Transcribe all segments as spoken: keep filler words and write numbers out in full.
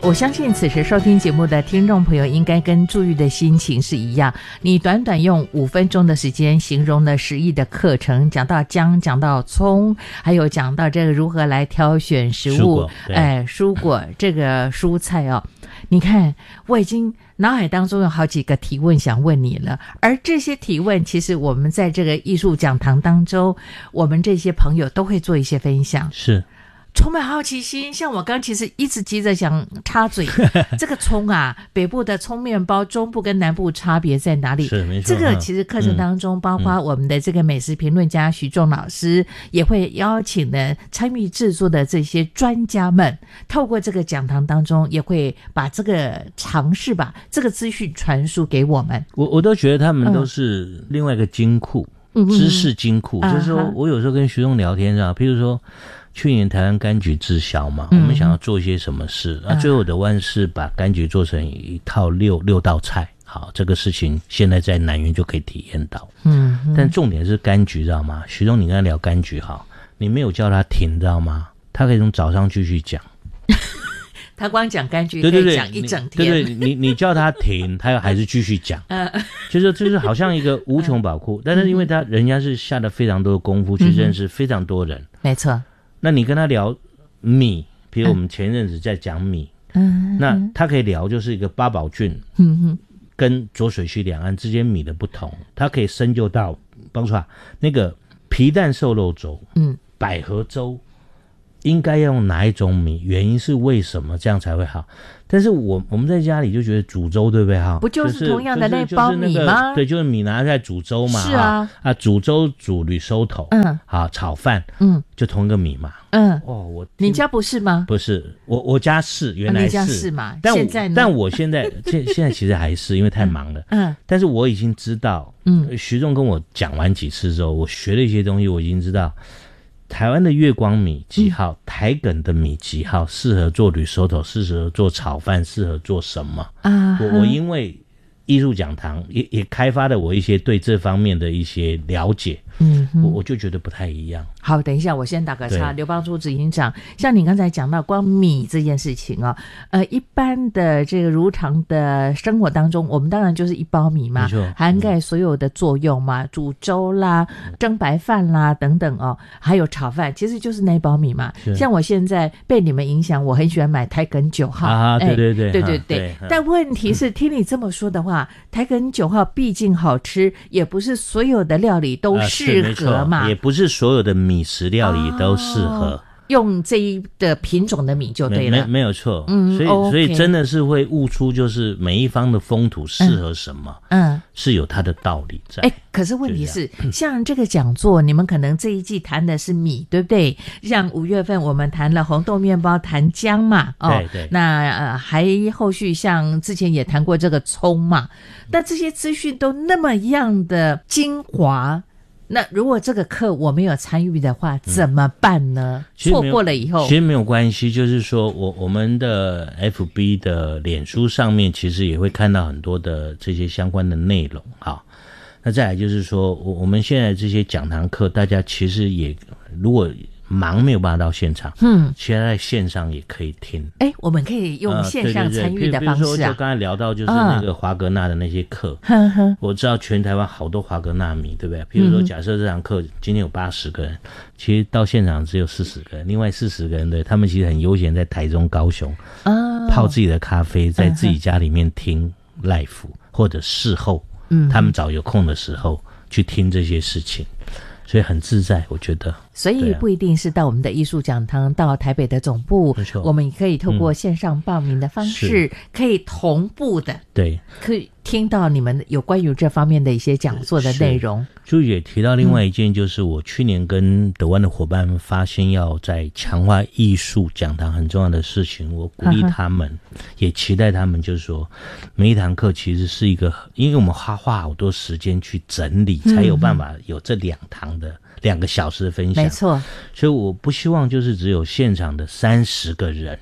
我相信此时收听节目的听众朋友应该跟祝玉的心情是一样，你短短用五分钟的时间形容了十亿的课程，讲到姜，讲到葱，还有讲到这个如何来挑选食物，哎，蔬果这个蔬菜哦，你看我已经脑海当中有好几个提问想问你了，而这些提问其实我们在这个艺术讲堂当中，我们这些朋友都会做一些分享， 是充满好奇心。像我刚其实一直急着想插嘴这个葱啊，北部的葱面包中部跟南部差别在哪里？ 是没错， 这个其实课程当中、嗯、包括我们的这个美食评论家徐仲老师也会邀请的参与制作的这些专家们，透过这个讲堂当中也会把这个尝试把这个资讯传输给我们。 我我都觉得他们都是另外一个金库、嗯、知识金库、嗯、就是说我有时候跟徐仲聊天啊，譬如说去年台湾柑橘滞销嘛、嗯、我们想要做一些什么事、嗯、啊，最后的万是把柑橘做成一套六六道菜，好，这个事情现在在南园就可以体验到。嗯，但重点是柑橘知道吗？徐总你跟他聊柑橘好，你没有叫他停知道吗？他可以从早上继续讲他光讲柑橘可以讲一整天， 对对对，你你叫他停他还是继续讲就是就是好像一个无穷宝库但是因为他人家是下了非常多的功夫去认识非常多人、嗯、 没错。 那你跟他聊米，比如我们前阵子在讲米、嗯、那他可以聊就是一个八宝郡跟浊水溪两岸之间米的不同，他可以深究到帮出来那个皮蛋瘦肉粥，嗯，百合粥应该要用哪一种米，原因是为什么，这样才会好。但是我我们在家里就觉得煮粥对不对哈？ 不就是同样的那包米吗、就是就是那个？对， 就是米拿来煮粥嘛。 是啊， 啊，煮粥煮绿收头，嗯，好炒饭，嗯，就同一个米嘛。嗯，哦，我你家不是吗？ 不是，我我家是原来是，啊、你家是嘛？ 但现在呢？ 但我现在现现在其实还是因为太忙了，嗯，但是我已经知道，嗯，徐仲跟我讲完几次之后，我学了一些东西，我已经知道。台湾的月光米几号、嗯、台梗的米几号适合做铝收头，适合做炒饭，适合做什么啊？我我因为艺术讲堂也也开发了我一些对这方面的一些了解，嗯，我我就觉得不太一样。 好，等一下我先打个岔。刘邦初执行长，像你刚才讲到光米这件事情哦，呃，一般的这个如常的生活当中，我们当然就是一包米嘛，涵盖所有的作用嘛，煮粥啦、蒸白饭啦等等哦，还有炒饭，其实就是那一包米嘛。像我现在被你们影响，我很喜欢买台梗九号啊，对对对， 对对对对。但问题是，听你这么说的话，台梗九号毕竟好吃，也不是所有的料理都适合嘛， 呃、也不是所有的米食料理都适合、哦、 用这一的品种的米就对了， 没 没, 没有错，嗯，所以、哦、所以真的是会悟出就是每一方的风土适合什么，嗯，是有它的道理在。哎， 可是问题是，像这个讲座，你们可能这一季谈的是米，对不对？像五月份我们谈了红豆面包，谈姜嘛，哦，对对，那呃还后续像之前也谈过这个葱嘛，那这些资讯都那么样的精华。那如果这个课我没有参与的话怎么办呢？错过了以后其实没有关系，就是说我我们的 F B 的脸书上面其实也会看到很多的这些相关的内容。好，那再来就是说我我们现在这些讲堂课大家其实也如果忙没有办法到现场，嗯，其实在线上也可以听。哎， 我们可以用线上参与的方式啊。呃、对对对比如说，就刚才聊到就是那个华格纳的那些课，嗯、我知道全台湾好多华格纳迷，对不对？比如说，假设这堂课今天有八十个人，其实到现场只有四十个人，另外四十个人对，他们其实很悠闲，在台中、高雄，哦、泡自己的咖啡，在自己家里面听 live、嗯、或者事后，嗯，他们找有空的时候去听这些事情。所以很自在，我觉得。 所以不一定是到我们的艺术讲堂，到台北的总部，我们可以透过线上报名的方式，嗯、可以同步的， 对， 可以听到你们有关于这方面的一些讲座的内容。 朱也提到另外一件，就是我去年跟德湾的伙伴们发现，要在强化艺术讲堂很重要的事情，我鼓励他们，嗯、也期待他们，就是说，每一堂课其实是一个，因为我们花花好多时间去整理，才有办法有这两堂的。两个小时的分享， 没错。 所以我不希望就是只有现场的三十个人，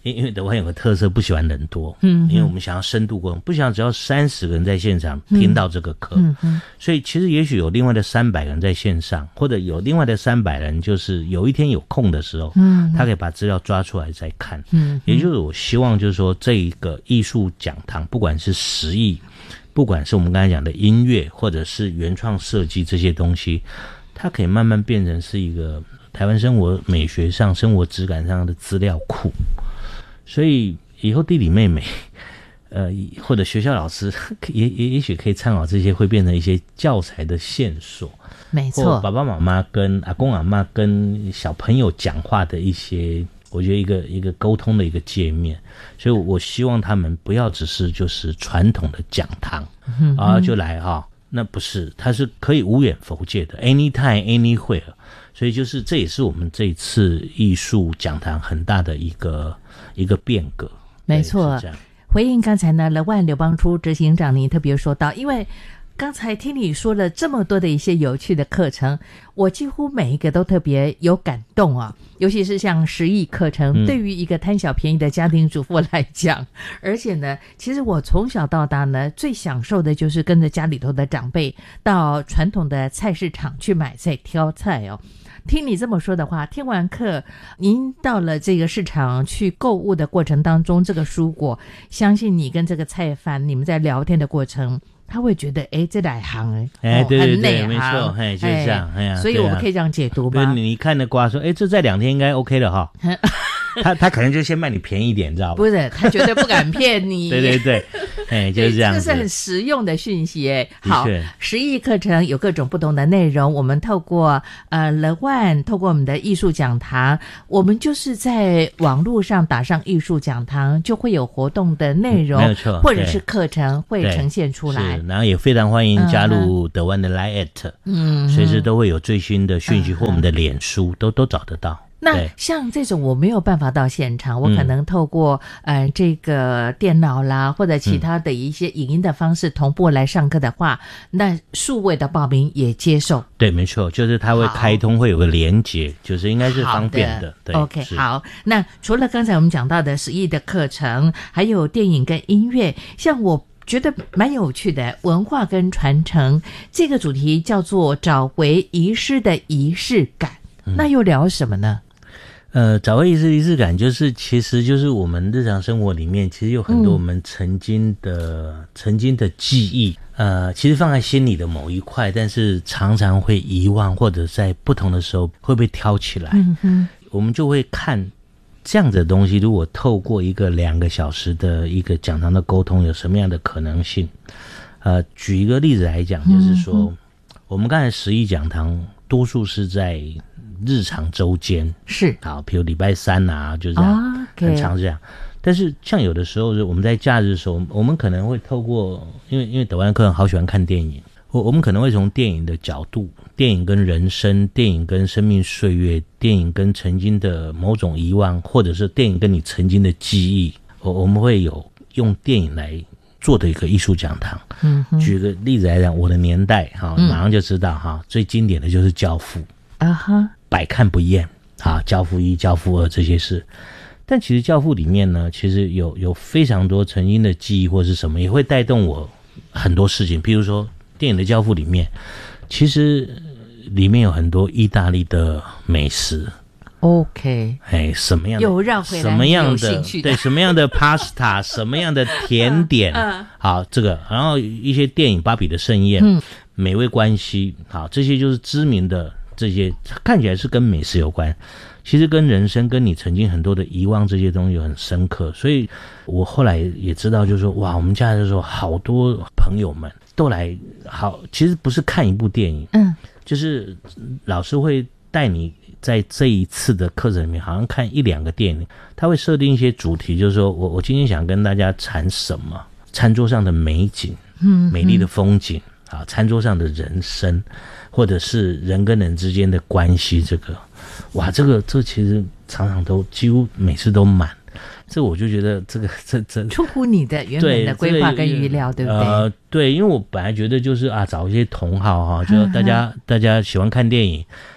因为德湾有个特色，不喜欢人多，嗯，因为我们想要深度沟通，不想只要三十个人在现场听到这个课，嗯嗯，所以其实也许有另外的三百人在线上，或者有另外的三百人，就是有一天有空的时候，嗯，他可以把资料抓出来再看，嗯，也就是我希望就是说这一个艺术讲堂，不管是实艺，不管是我们刚才讲的音乐，或者是原创设计这些东西，它可以慢慢变成是一个台湾生活美学上、生活质感上的资料库。所以以后弟弟妹妹，呃，或者学校老师也也也许可以参考这些，会变成一些教材的线索。 没错， 爸爸妈妈跟阿公阿嬷跟小朋友讲话的一些，我觉得一个一个沟通的一个界面。所以我希望他们不要只是就是传统的讲堂，嗯、啊就来哈、哦，那不是，它是可以无远弗届的 ，anytime anywhere。所以就是这也是我们这一次艺术讲堂很大的一个一个变革。 没错，回应刚才呢，乐万刘邦初执行长您特别说到，因为刚才听你说了这么多的一些有趣的课程，我几乎每一个都特别有感动啊，尤其是像实艺课程、嗯、对于一个贪小便宜的家庭主妇来讲，而且呢其实我从小到大呢最享受的就是跟着家里头的长辈到传统的菜市场去买菜挑菜哦。听你这么说的话，听完课您到了这个市场去购物的过程当中，这个蔬果相信你跟这个菜贩你们在聊天的过程，他会觉得哎，这哪行哎， 哎，对对对， 很内行， 没错，哎，就是这样，哎呀， 所以我们可以这样解读吧。 你看的瓜说，哎，这在两天应该 OK 了哈。他他可能就先卖你便宜一点，知道吧？ 不是，他绝对不敢骗你。 对对对，哎，就是这样子。 这是很实用的讯息哎。好，实艺课程有各种不同的内容，我们透过呃 The One， 透过我们的艺术讲堂，我们就是在网络上打上艺术讲堂，就会有活动的内容， 没有错， 或者是课程会呈现出来。 然后也非常欢迎加入 The One 的 Line， 嗯，随时都会有最新的讯息，或我们的脸书都都找得到。 那像这种我没有办法到现场，我可能透过、嗯、呃这个电脑啦或者其他的一些影音的方式同步来上课的话、嗯、那数位的报名也接受。 对，没错，就是它会开通，会有个连结，就是应该是方便的。对 OK， 好，那除了刚才我们讲到的实艺的课程，还有电影跟音乐，像我觉得蛮有趣的文化跟传承这个主题叫做找回遗失的仪式感、嗯、那又聊什么呢？ 呃，找回仪式仪式感，就是其实就是我们日常生活里面，其实有很多我们曾经的、嗯、曾经的记忆，呃，其实放在心里的某一块，但是常常会遗忘，或者在不同的时候会被挑起来。嗯哼，我们就会看这样的东西，如果透过一个两个小时的一个讲堂的沟通，有什么样的可能性？呃，举一个例子来讲，就是说，嗯、我们刚才实艺讲堂多数是在日常周间，是好，比如礼拜三啊，就是这样，啊 okay、很常这样。但是像有的时候，我们在假日的时候，我们可能会透过，因为因为德湾客人好喜欢看电影，我我们可能会从电影的角度，电影跟人生，电影跟生命岁月，电影跟曾经的某种遗忘，或者是电影跟你曾经的记忆，我我们会有用电影来做的一个艺术讲堂。嗯，举个例子来讲，我的年代哈，马上就知道哈、嗯，最经典的就是《教父》啊哈。百看不厌啊，教父一、教父二这些事，但其实教父里面呢，其实有有非常多曾经的记忆或是什么，也会带动我很多事情。譬如说，电影的教父里面，其实里面有很多意大利的美食。OK， 哎，什么样的又绕回来什么样的对什么样的 pasta， 什么样的甜点，嗯、好，这个，然后一些电影《巴比的盛宴》，嗯，美味关系，好，这些就是知名的。这些看起来是跟美食有关，其实跟人生跟你曾经很多的遗忘这些东西有很深刻，所以我后来也知道就是说，哇，我们家的时候好多朋友们都来，好，其实不是看一部电影，嗯，就是老师会带你在这一次的课程里面好像看一两个电影，他会设定一些主题，就是说我我今天想跟大家谈什么，餐桌上的美景，嗯，美丽的风景啊，餐桌上的人生，或者是人跟人之间的关系，这个，哇，这个这其实常常都几乎每次都满，这我就觉得这个这这出乎你的原本的规划跟预料，对不对？ 呃，对，因为我本来觉得就是啊，找一些同好哈，就大家、嗯、大家喜欢看电影，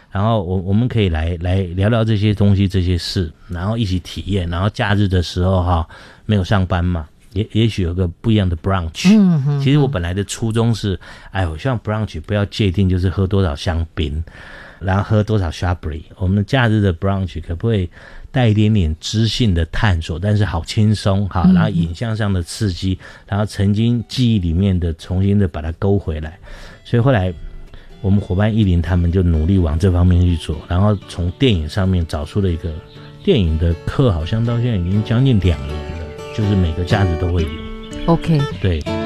然后我我们可以来来聊聊这些东西这些事，然后一起体验，然后假日的时候哈没有上班嘛，也也许有个不一样的 brunch。嗯哼，其实我本来的初衷是，哎，我希望 brunch 不要界定就是喝多少香槟，然后喝多少 Chablis。我们假日的 brunch 可不可以带一点点知性的探索，但是好轻松哈，然后影像上的刺激，然后曾经记忆里面的重新的把它勾回来。所以后来我们伙伴艺林他们就努力往这方面去做，然后从电影上面找出了一个电影的课，好像到现在已经将近两年了，就是每个假日都会有。 OK， 对。